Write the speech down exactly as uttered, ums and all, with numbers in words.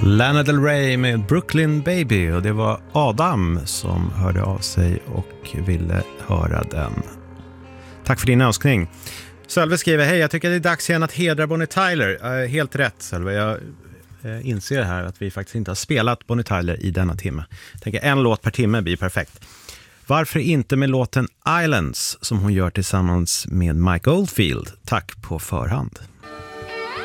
Lana Del Rey med Brooklyn Baby, och det var Adam som hörde av sig och ville höra den. Tack för din önskning. Sölve skriver: hej, jag tycker det är dags igen att hedra Bonnie Tyler. Uh, helt rätt, Sölve. Jag uh, inser här att vi faktiskt inte har spelat Bonnie Tyler i denna timme. Jag tänker en låt per timme blir perfekt. Varför inte med låten Islands som hon gör tillsammans med Mike Oldfield? Tack på förhand.